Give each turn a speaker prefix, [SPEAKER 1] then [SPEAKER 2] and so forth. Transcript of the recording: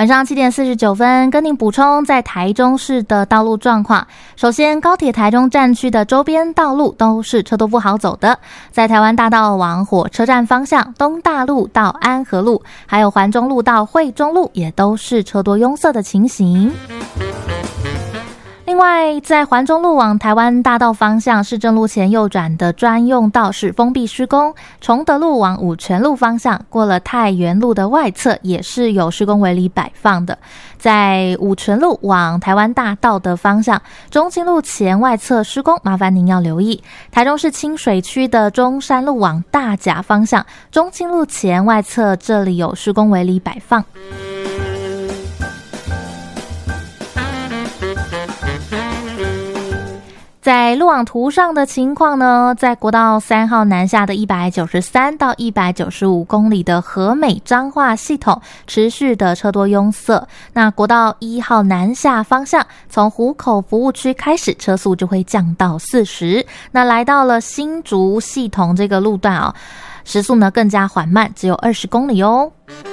[SPEAKER 1] 晚上7点49分，跟您补充在台中市的道路状况。首先，高铁台中站区的周边道路都是车多不好走的，在台湾大道往火车站方向，东大路到安和路，还有环中路到惠中路，也都是车多拥塞的情形。另外，在环中路往台湾大道方向，市政路前右转的专用道是封闭施工；崇德路往五权路方向，过了太原路的外侧也是有施工围篱摆放的。在五权路往台湾大道的方向，中清路前外侧施工，麻烦您要留意。台中市清水区的中山路往大甲方向，中清路前外侧这里有施工围篱摆放。在路网图上的情况呢，在国道3号南下的193到195公里的和美彰化系统持续的车多拥塞。那国道1号南下方向，从湖口服务区开始，车速就会降到40。那来到了新竹系统这个路段时速呢更加缓慢，只有20公里哦。